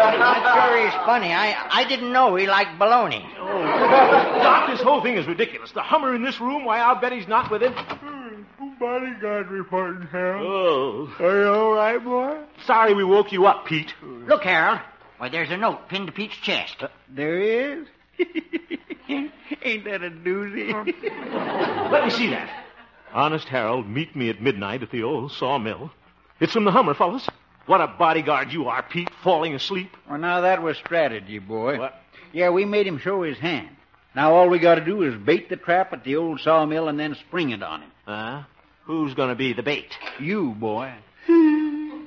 I'm sure he's funny. I didn't know he liked bologna. Doc, this whole thing is ridiculous. The Hummer in this room, why, I'll bet he's not within... Bodyguard reporting, Harold. Oh. Are you all right, boy? Sorry we woke you up, Pete. Look, Harold. Why, there's a note pinned to Pete's chest. There is? Ain't that a doozy? Let me see that. Honest Harold, meet me at midnight at the old sawmill. It's from the Hummer, fellas. What a bodyguard you are, Pete, falling asleep. Well, now, that was strategy, boy. What? Yeah, we made him show his hand. Now, all we got to do is bait the trap at the old sawmill and then spring it on him. Who's going to be the bait? You, boy.